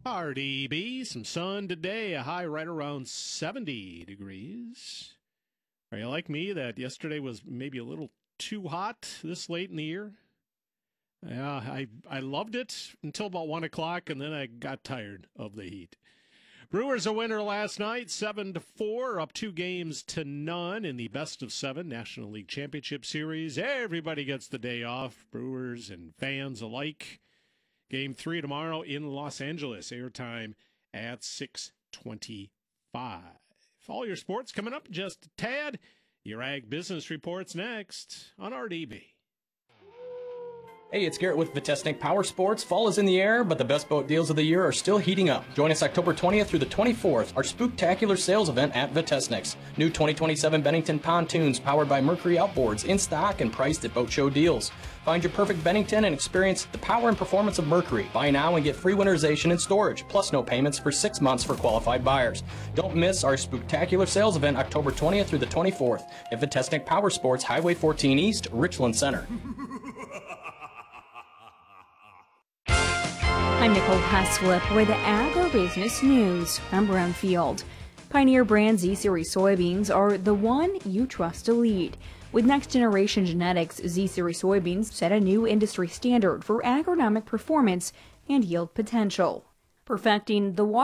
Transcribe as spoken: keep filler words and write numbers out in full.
R D B, some sun today, a high right around seventy degrees. Are you like me that yesterday was maybe a little too hot this late in the year? Yeah, I, I loved it until about one o'clock, and then I got tired of the heat. Brewers a winner last night, seven to four, up two games to none in the best of seven National League Championship Series. Everybody gets the day off, Brewers and fans alike. Game three tomorrow in Los Angeles, airtime at six twenty-five. All your sports coming up just a tad. Your Ag Business Report's next on R D B. Hey, it's Garrett with Vitesnik Power Sports. Fall is in the air, but the best boat deals of the year are still heating up. Join us October twentieth through the twenty-fourth, our spooktacular sales event at Vitesnik's. New twenty twenty-seven Bennington pontoons powered by Mercury Outboards in stock and priced at Boat Show deals. Find your perfect Bennington and experience the power and performance of Mercury. Buy now and get free winterization and storage, plus no payments for six months for qualified buyers. Don't miss our spooktacular sales event October twentieth through the twenty-fourth at Vitesnik Power Sports, Highway fourteen East, Richland Center. I'm Nicole Heslip with Agribusiness News. I'm Brownfield. Pioneer brand Z-Series soybeans are the one you trust to lead. With next-generation genetics, Z-Series soybeans set a new industry standard for agronomic performance and yield potential. Perfecting the